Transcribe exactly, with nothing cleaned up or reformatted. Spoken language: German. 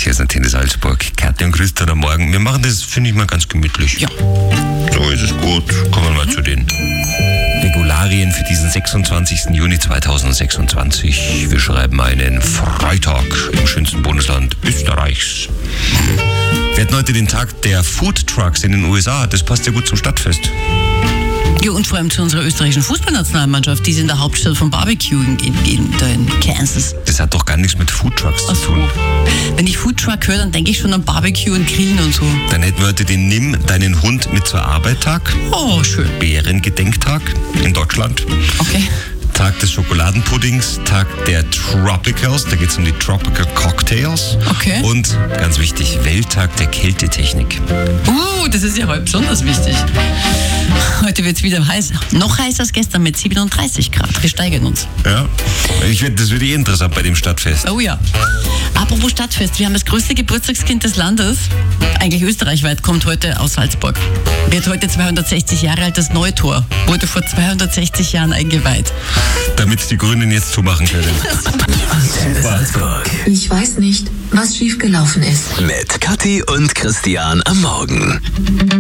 Hier ist Antenne Salzburg. Kathi und Christian am Morgen. Wir machen das, finde ich mal, ganz gemütlich. Ja. So ist es gut. Kommen wir mal zu den Regularien für diesen sechsundzwanzigsten Juni zweitausendsechsundzwanzig. Wir schreiben einen Freitag im schönsten Bundesland Österreichs. Wir hatten heute den Tag der Food Trucks in den U S A. Das passt ja gut zum Stadtfest. Ja, und vor allem zu unserer österreichischen Fußballnationalmannschaft, die ist in der Hauptstadt von Barbecue in, in, da in Kansas. Das hat doch gar nichts mit Food Trucks Ach zu so. tun. Wenn ich Food Truck höre, dann denke ich schon an Barbecue und Grillen und so. Dann hätten wir heute den Nimm deinen Hund mit zur Arbeit Tag. Oh, schön. Bärengedenktag in Deutschland. Okay. Tag des Schokoladenpuddings, Tag der Tropicals, da geht es um die Tropical Cocktails. Okay. Und ganz wichtig, Welttag der Kältetechnik. Uh, das ist ja heute besonders wichtig. Heute wird es wieder heiß. Noch heißer als gestern mit siebenunddreißig Grad. Wir steigern uns. Ja, ich werd, das wird eh interessant bei dem Stadtfest. Oh ja. Apropos Stadtfest, wir haben das größte Geburtstagskind des Landes, eigentlich österreichweit, kommt heute aus Salzburg. Wird heute zweihundertsechzig Jahre alt, das Neutor. Wurde vor zweihundertsechzig Jahren eingeweiht. Damit die Grünen jetzt zumachen können. Antenne Salzburg. Ich weiß nicht, was schiefgelaufen ist. Mit Kathi und Christian am Morgen.